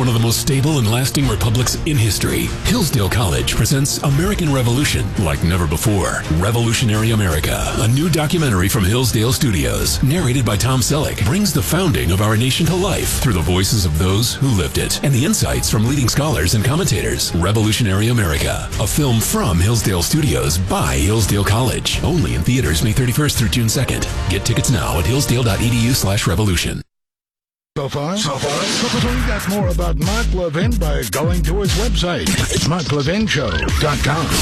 one of the most stable and lasting republics in history, Hillsdale College presents American Revolution like never before. Revolutionary America, a new documentary from Hillsdale Studios, narrated by Tom Selleck, brings the founding of our nation to life through the voices of those who lived it and the insights from leading scholars and commentators. Revolutionary America, a film from Hillsdale Studios by Hillsdale College. Only in theaters May 31st through June 2nd. Get tickets now at hillsdale.edu/revolution. So far, find out more about Mark Levin by going to his website. It's marklevinshow.com.